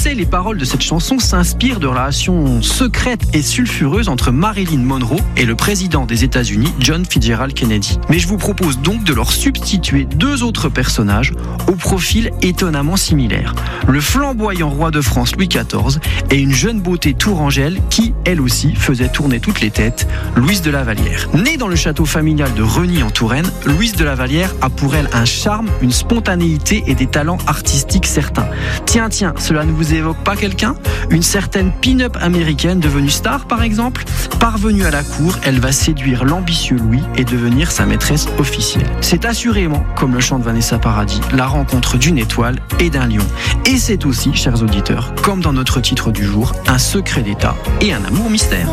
sait, les paroles de cette chanson s'inspirent de relations secrètes et sulfureuses entre Marilyn Monroe et le président des États-Unis, John Fitzgerald Kennedy. Mais je vous propose donc de leur substituer deux autres personnages au profil étonnamment similaire. Le flamboyant roi de France Louis XIV et une jeune beauté tourangelle qui, elle aussi, faisait tourner toutes les têtes, Louise de La Vallière. Née dans le château familial de Reny en Touraine, Louise de La Vallière a pour elle un charme, une spontanéité et des talents artistiques certains. Tiens, cela ne vous évoque pas quelqu'un ? Une certaine pin-up américaine devenue star par exemple ? Parvenue à la cour, elle va séduire l'ambitieux Louis et devenir sa maîtresse officielle. C'est assurément, comme le chante Vanessa Paradis, la rencontre d'une étoile et d'un lion. Et c'est aussi, chers auditeurs, comme dans notre titre du jour, un secret d'État et un amour mystère.